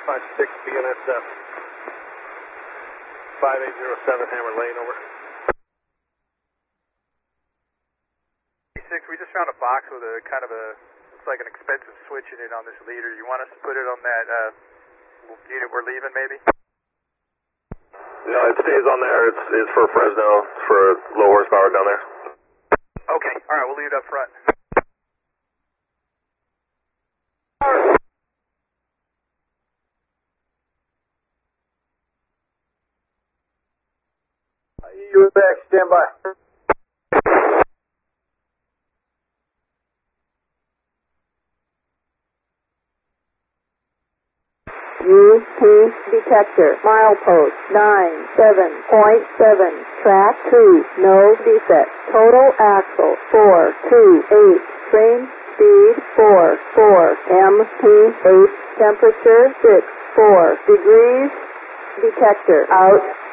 556 BNSF. 5807 Hammer Lane, over. 6, we just found a box with a kind of a, looks like an expensive switch in it on this leader. You want us to put it on that unit we're leaving, maybe? No, it stays on there. It's for Fresno. It's for low horsepower down there. Okay, alright, we'll leave it up front. UX, stand by. UP detector, milepost 97.7, track 2, no defect, total axle 428, train speed 44, MPH temperature 64 degrees, detector out.